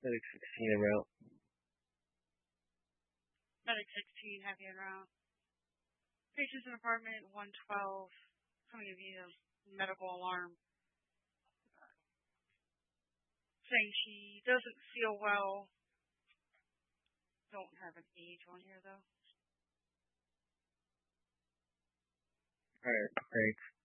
Medic 16 en route. Medic 16, heavy en route. Patients in apartment 112, coming via medical alarm. Saying she doesn't feel well. Don't have an age on here, though. Alright, great.